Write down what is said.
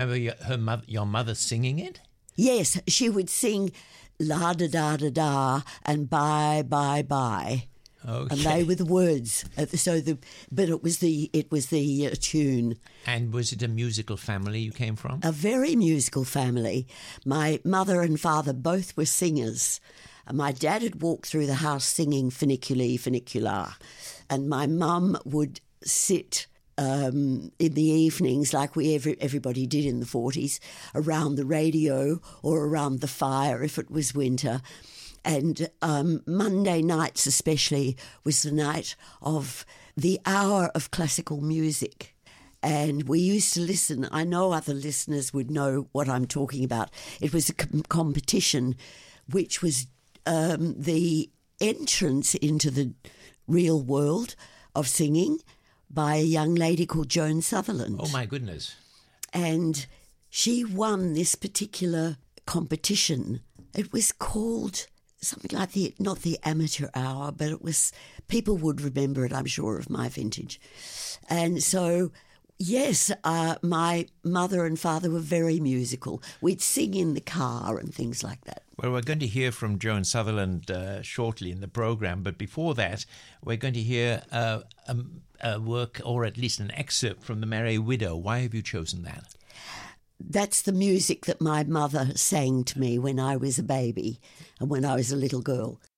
Remember your mother singing it? Yes, she would sing la da da da da and bye bye bye. Okay. And they were the words. But it was the tune. And was it a musical family you came from? A very musical family. My mother and father both were singers. My dad had walked through the house singing Funiculi Funicular, and my mum would sit in the evenings, like everybody did in the 40s, around the radio or around the fire if it was winter. And Monday nights especially was the night of the hour of classical music. And we used to listen. I know other listeners would know what I'm talking about. It was a competition which was the entrance into the real world of singing by a young lady called Joan Sutherland. Oh, my goodness. And she won this particular competition. It was called something like not the amateur hour, but it was, people would remember it, I'm sure, of my vintage. And so, yes, my mother and father were very musical. We'd sing in the car and things like that. Well, we're going to hear from Joan Sutherland shortly in the program, but before that, we're going to hear a work, or at least an excerpt from The Merry Widow. Why have you chosen that? That's the music that my mother sang to me when I was a baby and when I was a little girl.